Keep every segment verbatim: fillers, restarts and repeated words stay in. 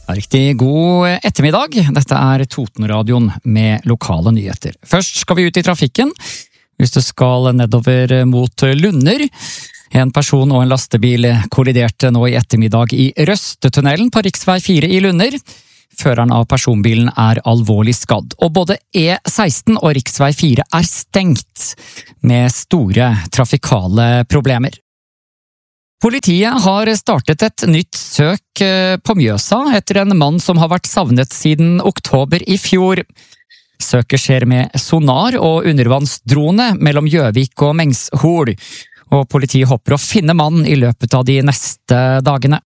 Riktig god ettermiddag. Dette er Totenradioen med lokale nyheter. Først skal vi ut i trafikken. Hvis du skal nedover mot Lunder. En person og en lastebil kolliderte nå i ettermiddag i Røstetunnelen på riksvei fire i Lunder. Føreren av personbilen er alvorlig skadd, og både E seksten og riksvei fire er stengt med store trafikale problemer. Politiet har startet et nytt søk på Mjøsa etter en mann som har vært savnet siden oktober i fjor. Søket skjer med sonar og undervannsdrone mellom Gjøvik og Mengshol, og politiet håper å finne mannen i løpet av de neste dagene.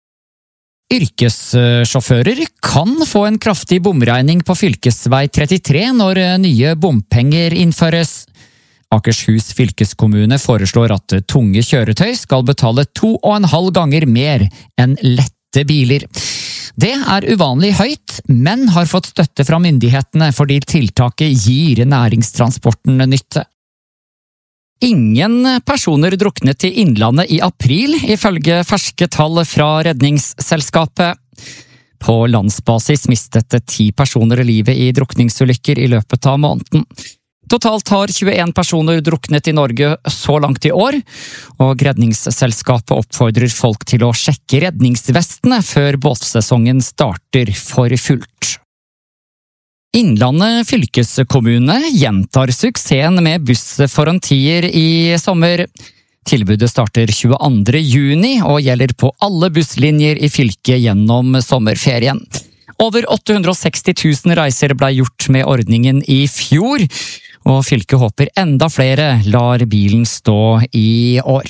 Yrkessjåfører kan få en kraftig bomregning på fylkesvei trettitre når nye bompenger innføres. Akershus fylkeskommune foreslår at tunge kjøretøy skal betale to og en halv ganger mer enn lette biler. Det er uvanlig høyt, men har fått støtte fra myndighetene fordi tiltaket gir næringstransporten nytte. Ingen personer druknet i Innlandet i april, ifølge ferske tall fra Redningsselskapet. På landsbasis mistet ti personer livet i drukningsulykker i løpet av måneden. Totalt har tjueen personer druknet i Norge så langt i år, og Redningsselskapet oppfordrer folk til å sjekke redningsvestene før båtsesongen starter for fullt. Innlandet fylkeskommune gjentar suksessen med bussforantier i sommer. Tilbudet starter tjueandre juni og gjelder på alle busslinjer i fylket gjennom sommerferien. Over åtte hundre og seksti tusen reiser ble gjort med ordningen i fjor, og fylket håper enda flere lar bilen stå i år.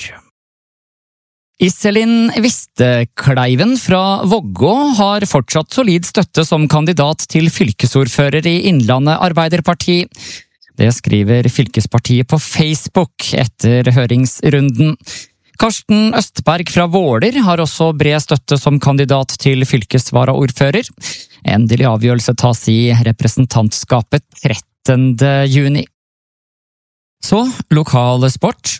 Iselin Vistekleiven fra Vågå har fortsatt solid støtte som kandidat til fylkesordfører i Innlandet Arbeiderparti. Det skriver fylkespartiet på Facebook etter høringsrunden. Karsten Østberg fra Våler har også bred støtte som kandidat til fylkesvaraordfører. Endelig avgjørelse tas i representantskapet trettende juni. Så, lokal sport.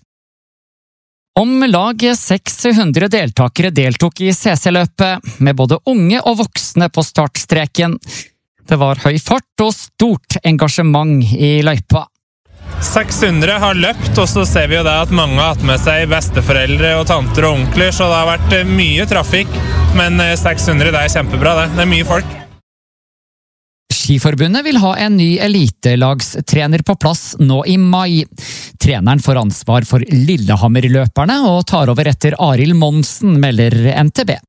Om lag seks hundre deltakere deltok i C C-løpet, med både unge og voksne på startstreken. Det var høy fart og stort engasjement i løypa. seks hundre har løpt, og så ser vi jo det at mange har hatt med seg besteforeldre og tanter og onkler, så det har vært mye trafikk, men seks hundre det er kjempebra det, det er mye folk. Skiforbundet vil ha en ny elitelagstrener på plass nå i mai. Treneren får ansvar for Lillehammer-løperne og tar over etter Arild Monsen, melder N T B.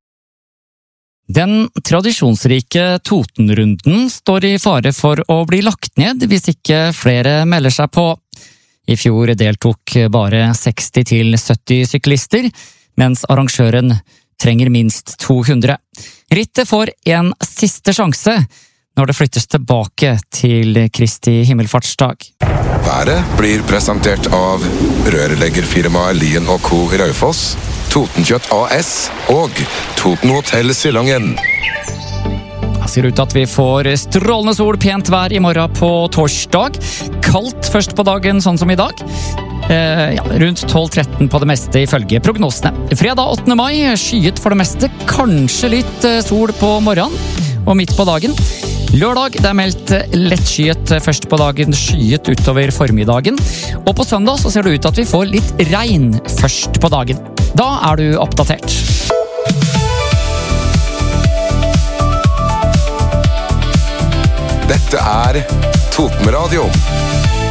Den tradisjonsrike Totenrunden står i fare for å bli lagt ned hvis ikke flere melder seg på. I fjor deltok bare seksti til sytti syklister, mens arrangøren trenger minst to hundre. Rittet får en siste sjanse når det flyttes tilbake til Kristi himmelfartsdag. Været blir presentert av rørleggerfirmaet Lien og Co. Raufoss, Totenkjøtt A S og Toten Hotel Silangen. Det ser ut at vi får strålende sol, pent vær i morgen på torsdag. Kaldt først på dagen, sånn som i dag. Eh, ja, rundt tolv tretten på det meste ifølge prognosene. Fredag åttende mai, skyet for det meste. Kanskje litt sol på morgenen og midt på dagen. Lørdag det er meldt lettskyet først på dagen, skyet utover formiddagen. Og på søndag så ser det ut at vi får litt regn først på dagen. Da er du oppdatert. Dette er Totenradio.